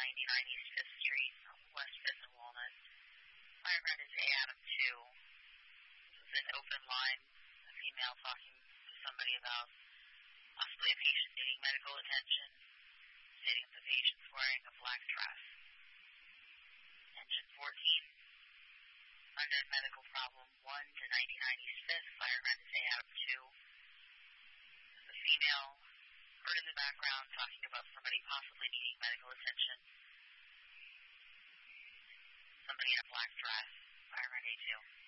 9090 5th Street, West 5th and Walnut. Firefighter is A. Adam 2. This is an open line, a female talking to somebody about possibly a patient needing medical attention, stating that the patient's wearing a black dress. Engine 14. Undead medical problem 1 to 9090 5th. Firefighter is A. Adam 2. This is a female heard in the background talking about somebody possibly needing medical attention. Somebody in a black dress. Fireman A2.